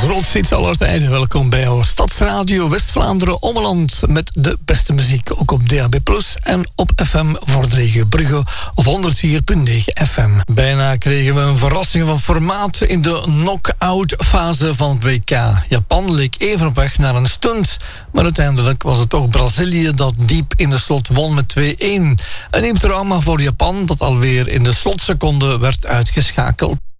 grootste hits aller tijden. Welkom bij jouw Stadsradio West-Vlaanderen Ommeland met de beste muziek. Ook op DAB+, en op FM voor de regio Brugge of 104.9 FM. Bijna kregen we een verrassing van formaat in de knock-out fase van het WK. Japan leek even op weg naar een stunt, maar uiteindelijk was het toch Brazilië dat diep in de slot won met 2-1. Een nieuw trauma voor Japan dat alweer in de slotseconde werd uitgeschakeld.